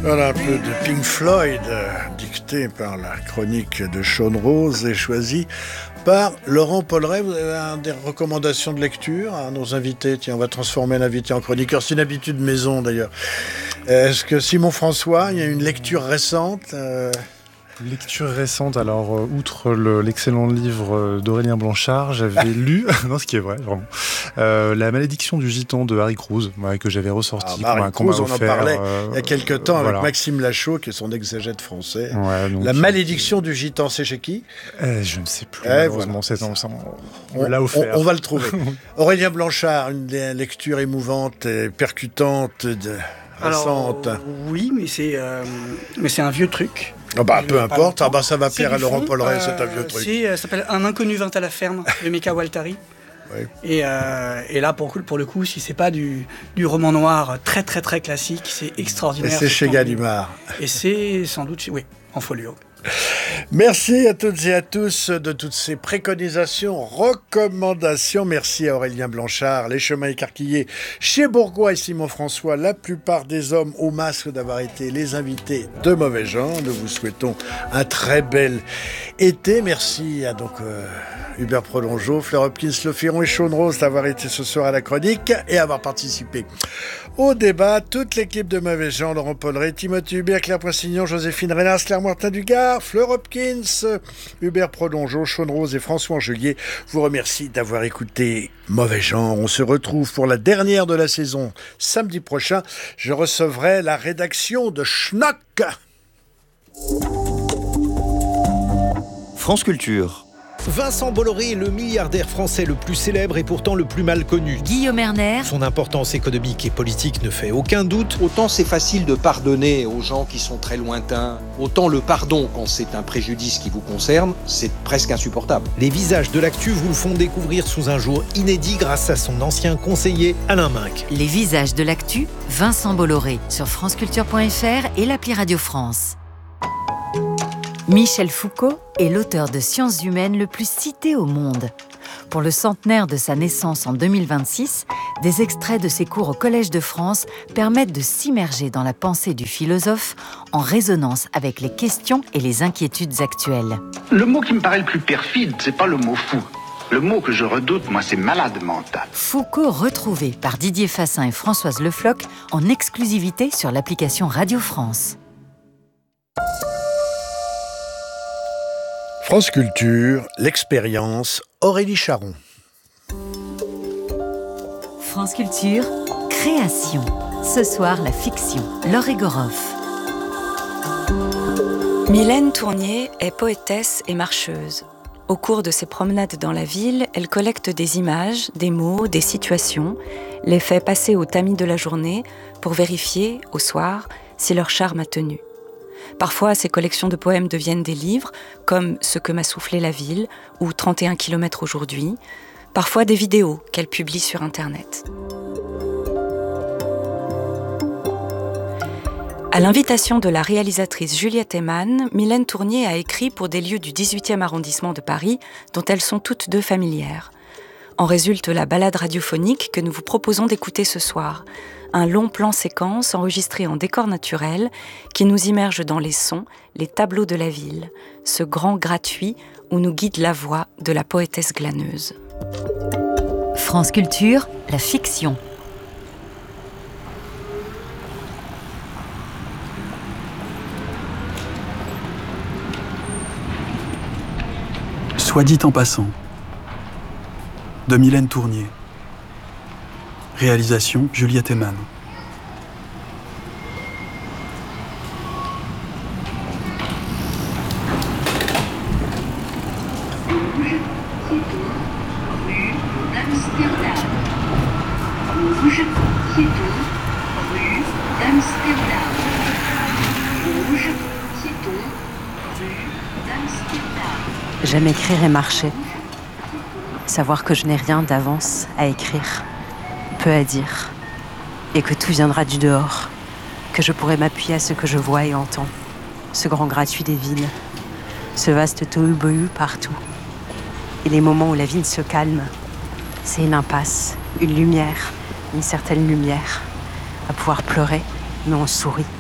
Voilà un peu de Pink Floyd, dicté par la chronique de Sean Rose et choisi par Laurent Polleret. Vous avez des recommandations de lecture à nos invités? Tiens, on va transformer l'invité en chroniqueur. C'est une habitude maison d'ailleurs. Est-ce que Simon François, il y a une lecture récente Lecture récente, alors outre l'excellent livre d'Aurélien Blanchard, j'avais lu, non ce qui est vrai vraiment, La malédiction du gitan de Harry Cruz, que j'avais ressorti. Harry Cruz, on en parlait il y a quelques temps avec voilà. Maxime Lachaud, qui est son exégète français. Ouais, donc, La malédiction du gitan, c'est chez qui? Je ne sais plus, malheureusement, on l'a offert. On va le trouver. Aurélien Blanchard, une des lectures émouvantes et percutantes récentes. Alors, oui, mais c'est un vieux truc. Peu importe, ça va plaire à Laurent Polleret, c'est un vieux truc. Ça s'appelle Un inconnu vint à la ferme de Mika Waltari. Oui. Et là, pour le coup, si c'est pas du roman noir très très très classique, c'est extraordinaire. Et c'est chez Gallimard. Et c'est sans doute, en folio. Merci à toutes et à tous de toutes ces préconisations, recommandations. Merci à Aurélien Blanchard, Les Chemins écarquillés, chez Bourgois et Simon François, la plupart des hommes au masque d'avoir été les invités de Mauvais Genre. Nous vous souhaitons un très bel été. Merci à Hubert Prolongeau, Fleur Hopkins, Le Ferron et Sean Rose d'avoir été ce soir à la chronique et avoir participé au débat. Toute l'équipe de Mauvais Genre, Laurent Polleret, Timothée Hubert, Claire Poissignon, Joséphine Renas, Claire Martin-Dugard, Fleur Hopkins, Hubert Prolongeau, Sean Rose et François Angelier vous remercie d'avoir écouté Mauvais Genre. On se retrouve pour la dernière de la saison samedi prochain. Je recevrai la rédaction de Schnock. France Culture. Vincent Bolloré est le milliardaire français le plus célèbre et pourtant le plus mal connu. Guillaume Erner. Son importance économique et politique ne fait aucun doute. Autant c'est facile de pardonner aux gens qui sont très lointains, autant le pardon, quand c'est un préjudice qui vous concerne, c'est presque insupportable. Les visages de l'actu vous le font découvrir sous un jour inédit grâce à son ancien conseiller Alain Minck. Les visages de l'actu, Vincent Bolloré, sur franceculture.fr et l'appli Radio France. Michel Foucault est l'auteur de sciences humaines le plus cité au monde. Pour le centenaire de sa naissance en 2026, des extraits de ses cours au Collège de France permettent de s'immerger dans la pensée du philosophe en résonance avec les questions et les inquiétudes actuelles. Le mot qui me paraît le plus perfide, c'est pas le mot fou. Le mot que je redoute, moi, c'est malade mental. Foucault retrouvé par Didier Fassin et Françoise Le Floch en exclusivité sur l'application Radio France. France Culture, l'expérience, Aurélie Charon. France Culture, création. Ce soir, la fiction. Laure Egoroff. Mylène Tournier est poétesse et marcheuse. Au cours de ses promenades dans la ville, elle collecte des images, des mots, des situations, les fait passer au tamis de la journée pour vérifier, au soir, si leur charme a tenu. Parfois, ces collections de poèmes deviennent des livres, comme Ce que m'a soufflé la ville ou 31 km aujourd'hui. Parfois, des vidéos qu'elle publie sur Internet. À l'invitation de la réalisatrice Juliette Eyman, Mylène Tournier a écrit pour des lieux du 18e arrondissement de Paris, dont elles sont toutes deux familières. En résulte la balade radiophonique que nous vous proposons d'écouter ce soir. Un long plan séquence enregistré en décor naturel qui nous immerge dans les sons, les tableaux de la ville, ce grand gratuit où nous guide la voix de la poétesse glaneuse. France Culture, la fiction. Soit dit en passant, de Mylène Tournier. Réalisation Juliette Eyman. J'aime écrire et marcher. Savoir que je n'ai rien d'avance à écrire, peu à dire, et que tout viendra du dehors, que je pourrai m'appuyer à ce que je vois et entends, ce grand gratuit des villes, ce vaste tohu-bohu partout. Et les moments où la ville se calme, c'est une impasse, une lumière, une certaine lumière, à pouvoir pleurer, mais on sourit.